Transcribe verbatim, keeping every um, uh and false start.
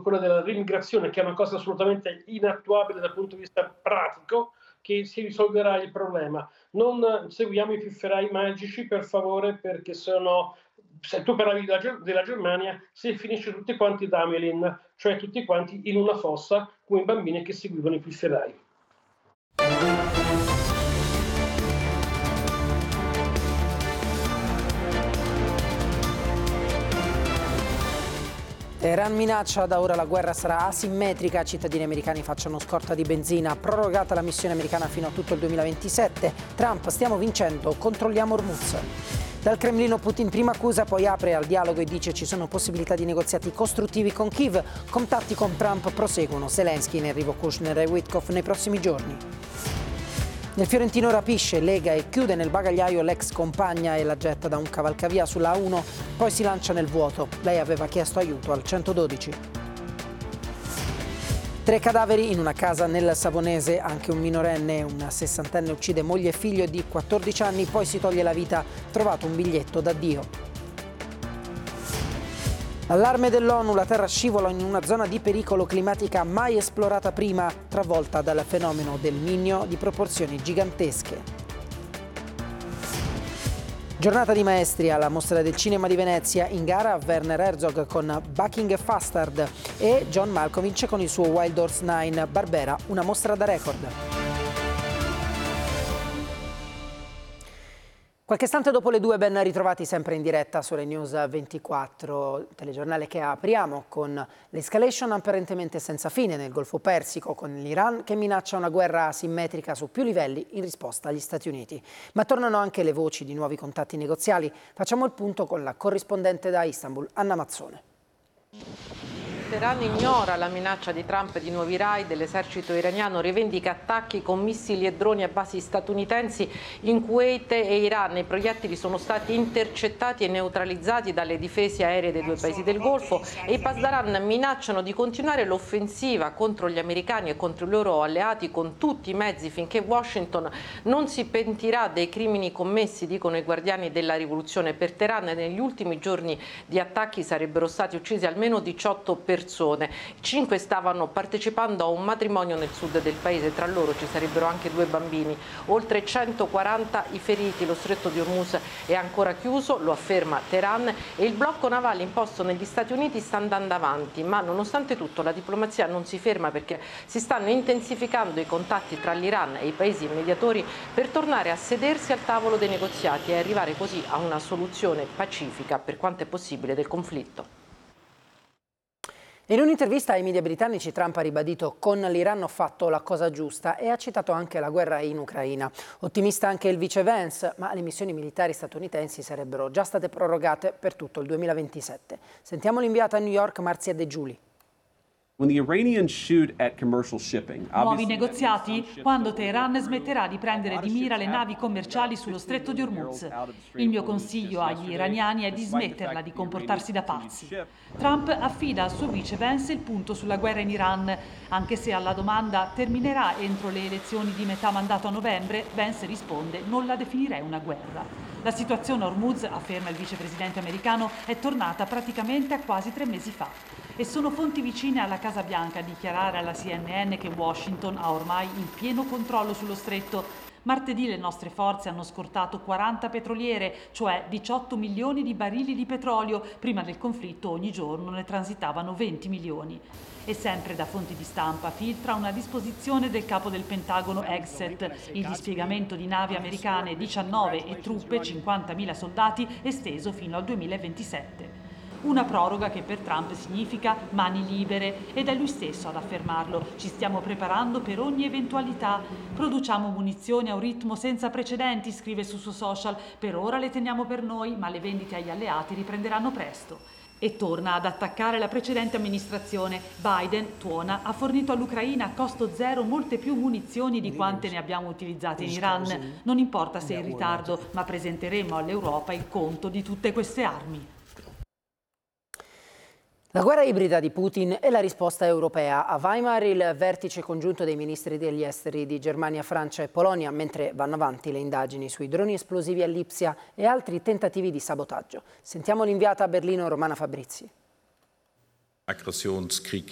quella della riemigrazione, che è una cosa assolutamente inattuabile dal punto di vista pratico, che si risolverà il problema. Non seguiamo i pifferai magici, per favore, perché sono, se tu parlavi della, della Germania, si finisce tutti quanti da Amelin, cioè tutti quanti in una fossa come i bambini che seguivano i pifferai. Teheran minaccia da ora la guerra sarà asimmetrica, i cittadini americani facciano scorta di benzina, prorogata la missione americana fino a tutto il duemilaventisette, Trump stiamo vincendo, controlliamo Hormuz. Dal Cremlino Putin prima accusa, poi apre al dialogo e dice ci sono possibilità di negoziati costruttivi con Kiev, contatti con Trump proseguono, Zelensky in arrivo Kushner e Witkoff nei prossimi giorni. Nel Fiorentino rapisce, lega e chiude nel bagagliaio l'ex compagna e la getta da un cavalcavia sulla A uno, poi si lancia nel vuoto. Lei aveva chiesto aiuto al centododici. Tre cadaveri in una casa nel Savonese, anche un minorenne, una sessantenne uccide moglie e figlio di quattordici anni, poi si toglie la vita, trovato un biglietto d'addio. Allarme dell'ONU, la Terra scivola in una zona di pericolo climatica mai esplorata prima, travolta dal fenomeno del Niño di proporzioni gigantesche. Giornata di maestri alla Mostra del Cinema di Venezia, in gara Werner Herzog con Bucking Fastard e John Malkovich con il suo Wild Horse nove, Barbera, una mostra da record. Qualche istante dopo le due, ben ritrovati sempre in diretta sulle News ventiquattro, telegiornale che apriamo con l'escalation apparentemente senza fine nel Golfo Persico, con l'Iran che minaccia una guerra asimmetrica su più livelli in risposta agli Stati Uniti. Ma tornano anche le voci di nuovi contatti negoziali. Facciamo il punto con la corrispondente da Istanbul, Anna Mazzone. Teheran ignora la minaccia di Trump di nuovi raid, l'esercito iraniano rivendica attacchi con missili e droni a basi statunitensi in Kuwait e Iran. I proiettili sono stati intercettati e neutralizzati dalle difese aeree dei due paesi del Golfo e i Pasdaran minacciano di continuare l'offensiva contro gli americani e contro i loro alleati con tutti i mezzi finché Washington non si pentirà dei crimini commessi, dicono i guardiani della rivoluzione. Per Teheran negli ultimi giorni di attacchi sarebbero stati uccisi almeno diciotto persone. Cinque stavano partecipando a un matrimonio nel sud del paese, tra loro ci sarebbero anche due bambini. Oltre centoquaranta i feriti, lo stretto di Hormuz è ancora chiuso, lo afferma Teheran, e il blocco navale imposto negli Stati Uniti sta andando avanti, ma nonostante tutto la diplomazia non si ferma perché si stanno intensificando i contatti tra l'Iran e i paesi mediatori per tornare a sedersi al tavolo dei negoziati e arrivare così a una soluzione pacifica per quanto è possibile del conflitto. In un'intervista ai media britannici Trump ha ribadito con l'Iran ho fatto la cosa giusta e ha citato anche la guerra in Ucraina. Ottimista anche il vice Vance, ma le missioni militari statunitensi sarebbero già state prorogate per tutto il duemilaventisette. Sentiamo l'inviata a New York Marzia De Giuli. Nuovi negoziati quando Teheran smetterà di prendere di mira le navi commerciali sullo stretto di Hormuz. Il mio consiglio agli iraniani è di smetterla di comportarsi da pazzi. Trump affida al suo vice Vance il punto sulla guerra in Iran, anche se alla domanda terminerà entro le elezioni di metà mandato a novembre, Vance risponde non la definirei una guerra. La situazione a Hormuz, afferma il vicepresidente americano, è tornata praticamente a quasi tre mesi fa. E sono fonti vicine alla Casa Bianca a dichiarare alla C N N che Washington ha ormai il pieno controllo sullo stretto. Martedì le nostre forze hanno scortato quaranta petroliere, cioè diciotto milioni di barili di petrolio. Prima del conflitto ogni giorno ne transitavano venti milioni. E sempre da fonti di stampa filtra una disposizione del capo del Pentagono Exet, il dispiegamento di navi americane diciannove e truppe, cinquantamila soldati, esteso fino al duemilaventisette. Una proroga che per Trump significa mani libere ed è lui stesso ad affermarlo. Ci stiamo preparando per ogni eventualità. Produciamo munizioni a un ritmo senza precedenti, scrive sul suo social. Per ora le teniamo per noi, ma le vendite agli alleati riprenderanno presto. E torna ad attaccare la precedente amministrazione. Biden, tuona, ha fornito all'Ucraina a costo zero molte più munizioni di quante ne abbiamo utilizzate in Iran. Non importa se è in ritardo, ma presenteremo all'Europa il conto di tutte queste armi. La guerra ibrida di Putin e la risposta europea. A Weimar il vertice congiunto dei ministri degli esteri di Germania, Francia e Polonia, mentre vanno avanti le indagini sui droni esplosivi a Lipsia e altri tentativi di sabotaggio. Sentiamo l'inviata a Berlino Romana Fabrizi.